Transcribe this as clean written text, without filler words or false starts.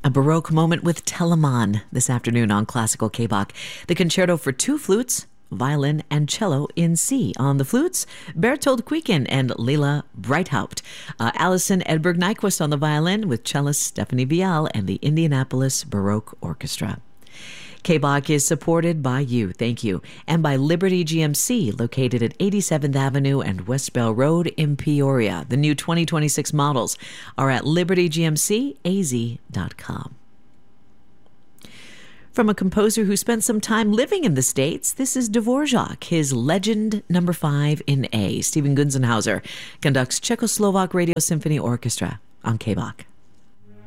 A Baroque moment with Telemann this afternoon on Classical K-Bach. The concerto for two flutes, violin and cello in C. On the flutes, Bertold Kuiken and Leila Breithaupt. Alison Edberg Nyquist on the violin with cellist Stephanie Vial and the Indianapolis Baroque Orchestra. K-Bach is supported by you, thank you, and by Liberty GMC, located at 87th Avenue and West Bell Road in Peoria. The new 2026 models are at libertygmcaz.com. From a composer who spent some time living in the States, this is Dvorak, his Legend No. 5 in A. Stephen Gunzenhauser conducts Czechoslovak Radio Symphony Orchestra on K-Bach.